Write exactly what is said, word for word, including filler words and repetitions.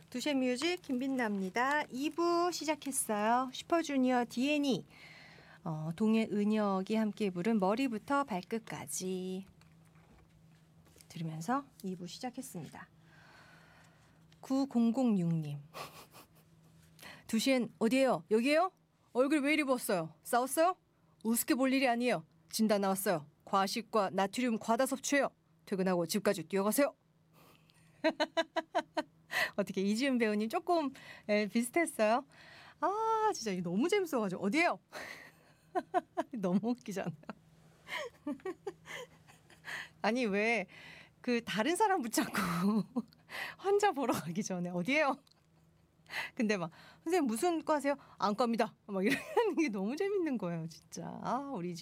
두시의 뮤직 김빛나입니다. 이 부 시작했어요. 슈퍼주니어 디애니 어, 동해은혁이 함께 부른 머리부터 발끝까지 들으면서 이 부 시작했습니다. 구공공육 님 두시엔 어디에요? 여기에요? 얼굴 왜 이리 부었어요? 싸웠어요? 우습게 볼 일이 아니에요. 진단 나왔어요. 과식과 나트륨 과다 섭취해요. 퇴근하고 집까지 뛰어가세요. 어떻게 이지은 배우님 조금 에, 비슷했어요? 아 진짜 이거 너무 재밌어가지고 어디에요? 너무 웃기잖아요. 아니 왜 그 다른 사람 붙잡고 환자 보러 가기 전에 어디에요? 근데 막 선생님 무슨 과세요? 안과입니다. 막 이러는 게 너무 재밌는 거예요 진짜. 아 우리